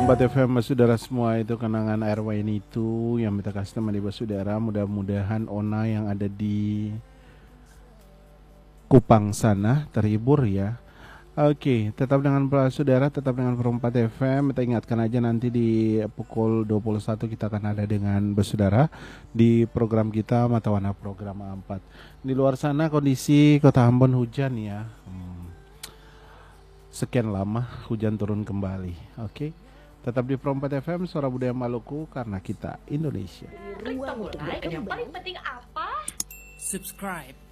Perempat FM saudara semua, itu kenangan air wine itu yang kita kasih teman di saudara. Mudah-mudahan Ona yang ada di Kupang sana terhibur ya. Oke, tetap dengan saudara, tetap dengan Perempat FM. Kita ingatkan aja nanti di pukul 21 kita akan ada dengan bersaudara di program kita Mata Warna Program A4. Di luar sana kondisi Kota Ambon hujan ya. Sekian lama hujan turun kembali. Oke. Tetap di Perempat FM, Suara Budaya Maluku, karena kita Indonesia. Klik tombol like, yang paling penting apa? Subscribe.